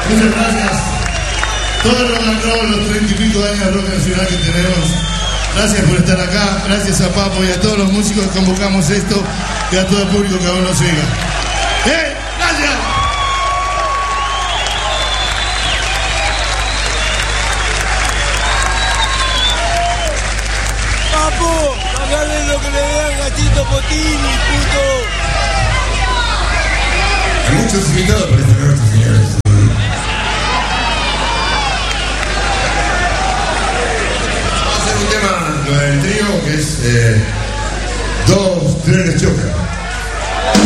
Muchas gracias. Todo el rock and roll, los 30 y pico de años de rock nacional que tenemos. Gracias por estar acá, gracias a Papo y a todos los músicos que convocamos esto y a todo el público que aún nos siga. ¡Bien! ¡Gracias! Papo, pagarle lo que le dé al gatito Potini, puto. Hay muchos invitados por esta noche, señores. Vamos a hacer un tema, lo del trío, que es 2 trenes chocolate.